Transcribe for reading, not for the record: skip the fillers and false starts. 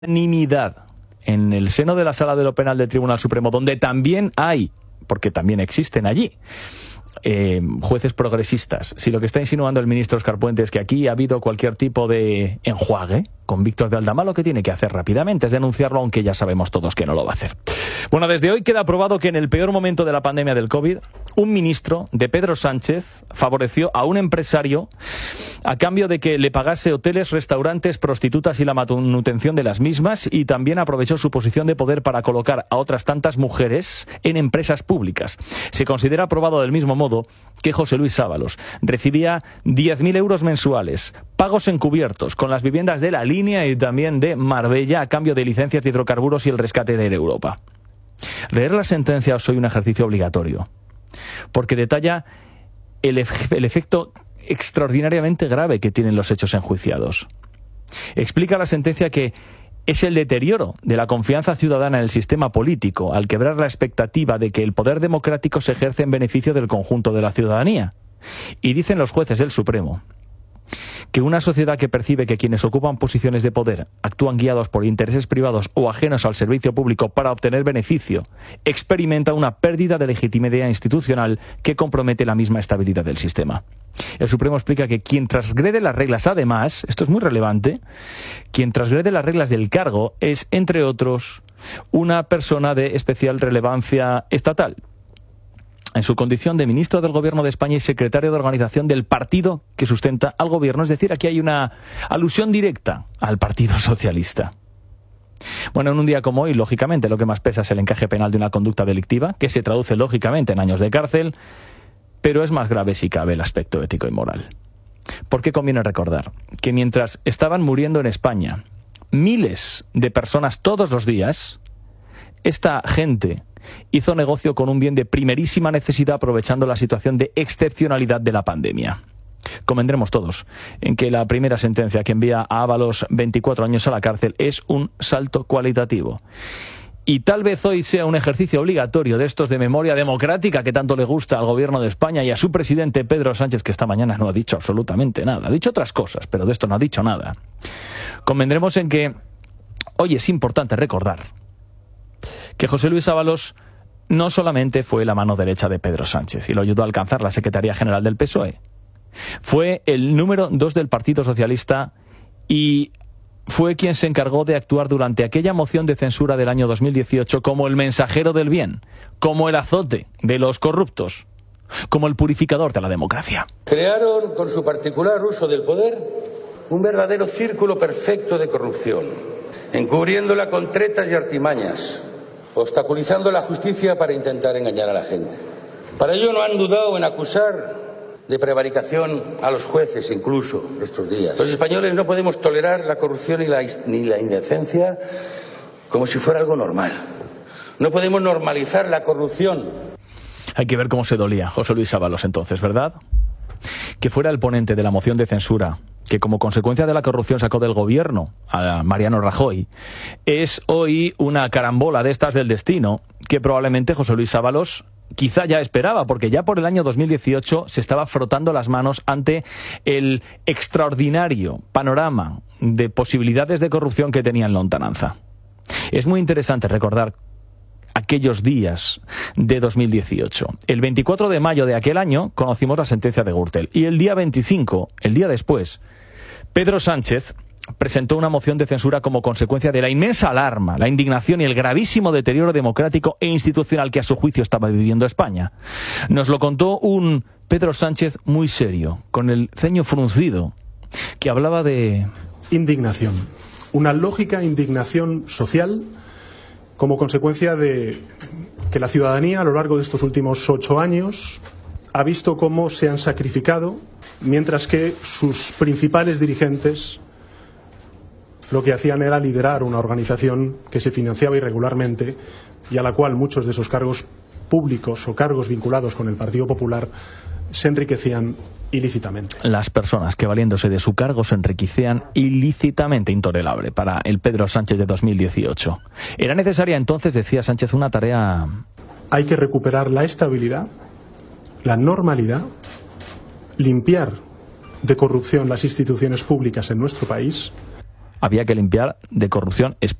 unanimidad en el seno de la Sala de lo Penal del Tribunal Supremo, donde también hay, porque también existen allí, jueces progresistas. Si lo que está insinuando el ministro Óscar Puente es que aquí ha habido cualquier tipo de enjuague con Víctor de Aldama, lo que tiene que hacer rápidamente es denunciarlo, aunque ya sabemos todos que no lo va a hacer. Bueno, desde hoy queda probado que en el peor momento de la pandemia del COVID, un ministro de Pedro Sánchez favoreció a un empresario a cambio de que le pagase hoteles, restaurantes, prostitutas y la manutención de las mismas, y también aprovechó su posición de poder para colocar a otras tantas mujeres en empresas públicas. Se considera aprobado del mismo modo que José Luis Ábalos recibía 10.000 euros mensuales, pagos encubiertos con las viviendas de La Línea y también de Marbella a cambio de licencias de hidrocarburos y el rescate de Air Europa. Leer la sentencia es hoy un ejercicio obligatorio, porque detalla el efecto extraordinariamente grave que tienen los hechos enjuiciados. Explica la sentencia que es el deterioro de la confianza ciudadana en el sistema político al quebrar la expectativa de que el poder democrático se ejerce en beneficio del conjunto de la ciudadanía. Y dicen los jueces del Supremo que una sociedad que percibe que quienes ocupan posiciones de poder actúan guiados por intereses privados o ajenos al servicio público para obtener beneficio, experimenta una pérdida de legitimidad institucional que compromete la misma estabilidad del sistema. El Supremo explica que quien transgrede las reglas, además, esto es muy relevante, quien transgrede las reglas del cargo es, entre otros, una persona de especial relevancia estatal, en su condición de ministro del Gobierno de España y secretario de organización del partido que sustenta al Gobierno. Es decir, aquí hay una alusión directa al Partido Socialista. Bueno, en un día como hoy, lógicamente, lo que más pesa es el encaje penal de una conducta delictiva, que se traduce, lógicamente, en años de cárcel, pero es más grave si cabe el aspecto ético y moral. Porque conviene recordar que mientras estaban muriendo en España miles de personas todos los días, esta gente hizo negocio con un bien de primerísima necesidad aprovechando la situación de excepcionalidad de la pandemia. Convendremos todos en que la primera sentencia que envía a Ábalos 24 años a la cárcel es un salto cualitativo. Y tal vez hoy sea un ejercicio obligatorio de estos de memoria democrática que tanto le gusta al Gobierno de España y a su presidente Pedro Sánchez, que esta mañana no ha dicho absolutamente nada. Ha dicho otras cosas, pero de esto no ha dicho nada. Convendremos en que hoy es importante recordar que José Luis Ábalos no solamente fue la mano derecha de Pedro Sánchez y lo ayudó a alcanzar la Secretaría General del PSOE, fue el número 2 del Partido Socialista y fue quien se encargó de actuar durante aquella moción de censura del año 2018 como el mensajero del bien, como el azote de los corruptos, como el purificador de la democracia. Crearon, con su particular uso del poder, un verdadero círculo perfecto de corrupción, encubriéndola con tretas y artimañas, obstaculizando la justicia para intentar engañar a la gente. Para ello no han dudado en acusar de prevaricación a los jueces, incluso estos días. Los españoles no podemos tolerar la corrupción ni la indecencia como si fuera algo normal. No podemos normalizar la corrupción. Hay que ver cómo se dolía José Luis Ábalos entonces, ¿verdad? Que fuera el ponente de la moción de censura que como consecuencia de la corrupción sacó del gobierno a Mariano Rajoy, es hoy una carambola de estas del destino que probablemente José Luis Ábalos quizá ya esperaba, porque ya por el año 2018 se estaba frotando las manos ante el extraordinario panorama de posibilidades de corrupción que tenía en lontananza. Es muy interesante recordar aquellos días de 2018. El 24 de mayo de aquel año conocimos la sentencia de Gürtel y el día 25, el día después, Pedro Sánchez presentó una moción de censura como consecuencia de la inmensa alarma, la indignación y el gravísimo deterioro democrático e institucional que a su juicio estaba viviendo España. Nos lo contó un Pedro Sánchez muy serio, con el ceño fruncido, que hablaba de indignación, una lógica indignación social como consecuencia de que la ciudadanía a lo largo de estos últimos 8 años ha visto cómo se han sacrificado, mientras que sus principales dirigentes lo que hacían era liderar una organización que se financiaba irregularmente y a la cual muchos de esos cargos públicos o cargos vinculados con el Partido Popular se enriquecían ilícitamente. Las personas que valiéndose de su cargo se enriquecían ilícitamente, intolerable para el Pedro Sánchez de 2018. Era necesaria entonces, decía Sánchez, una tarea... Hay que recuperar la estabilidad, la normalidad, limpiar de corrupción las instituciones públicas en nuestro país. había que limpiar de corrupción